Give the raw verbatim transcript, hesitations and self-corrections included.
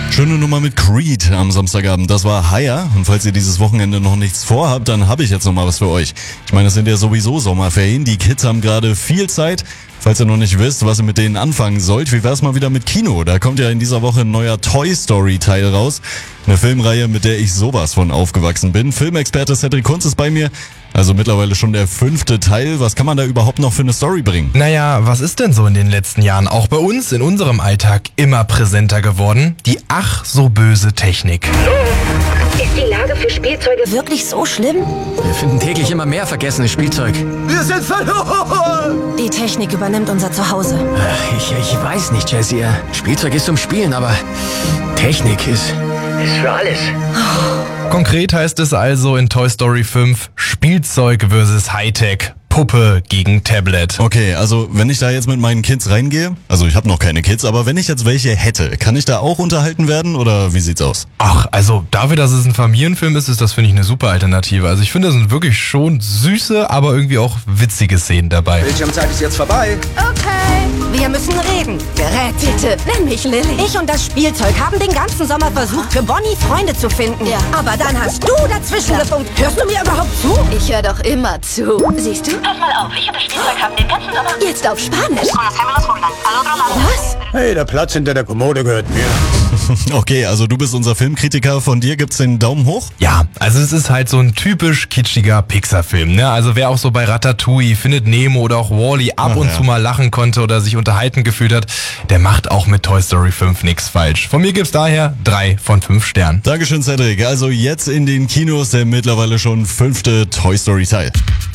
Schöne Nummer mit Creed am Samstagabend. Das war Higher. Und falls ihr dieses Wochenende noch nichts vorhabt, dann habe ich jetzt noch mal was für euch. Ich meine, es sind ja sowieso Sommerferien. Die Kids haben gerade viel Zeit. Falls ihr noch nicht wisst, was ihr mit denen anfangen sollt, wie wär's mal wieder mit Kino? Da kommt ja in dieser Woche ein neuer Toy Story Teil raus. Eine Filmreihe, mit der ich sowas von aufgewachsen bin. Filmexperte Cedric Kunz ist bei mir. Also mittlerweile schon der fünfte Teil. Was kann man da überhaupt noch für eine Story bringen? Naja, was ist denn so in den letzten Jahren auch bei uns in unserem Alltag immer präsenter geworden? Die ach so böse Technik. Ist die Lage für Spielzeuge wirklich so schlimm? Wir finden täglich immer mehr vergessenes Spielzeug. Wir sind verloren! Die Technik übernimmt unser Zuhause. Ach, ich, ich weiß nicht, Jessie. Spielzeug ist zum Spielen, aber Technik ist, ist für alles. Konkret heißt es also in Toy Story fünf Spielzeug versus Hightech. Puppe gegen Tablet. Okay, also wenn ich da jetzt mit meinen Kids reingehe, also ich habe noch keine Kids, aber wenn ich jetzt welche hätte, kann ich da auch unterhalten werden oder wie sieht's aus? Ach, also dafür, dass es ein Familienfilm ist, ist das, finde ich, eine super Alternative. Also ich finde, da sind wirklich schon süße, aber irgendwie auch witzige Szenen dabei. Bildschirmzeit ist jetzt vorbei. Okay, wir müssen reden. Gerät bitte, nenn mich Lilly. Ich und das Spielzeug haben den ganzen Sommer versucht, für Bonnie Freunde zu finden. Ja. Aber dann hast du dazwischen gefunkt. Hörst du mir überhaupt zu? Ich höre doch immer zu. Siehst du? Pass mal auf, ich und das Spielzeug haben den ganzen Sommer... Jetzt auf Spanisch. Was? Hey, der Platz hinter der Kommode gehört mir. Okay, also du bist unser Filmkritiker. Von dir gibt's den Daumen hoch? Ja, also es ist halt so ein typisch kitschiger Pixar-Film, ne? Also wer auch so bei Ratatouille, Findet Nemo oder auch Wall-E ab Ach, und ja. zu mal lachen konnte oder sich unterhalten gefühlt hat, der macht auch mit Toy Story fünf nichts falsch. Von mir gibt's daher drei von fünf Sternen. Dankeschön, Cedric. Also jetzt in den Kinos der mittlerweile schon fünfte Toy Story Teil.